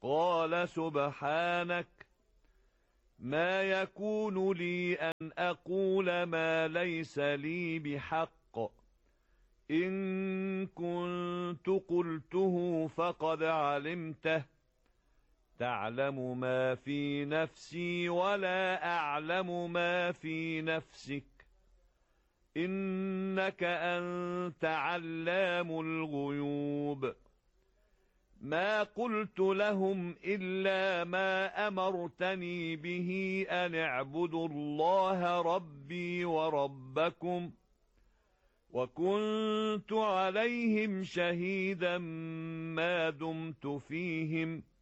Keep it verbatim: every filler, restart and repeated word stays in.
قال سبحانك ما يكون لي أن أقول ما ليس لي بحق إن كنت قلته فقد علمته تعلم ما في نفسي ولا أعلم ما في نفسك إنك أنت علام الغيوب ما قلت لهم إلا ما أمرتني به أن اعبدوا الله ربي وربكم وكنت عليهم شهيدا ما دمت فيهم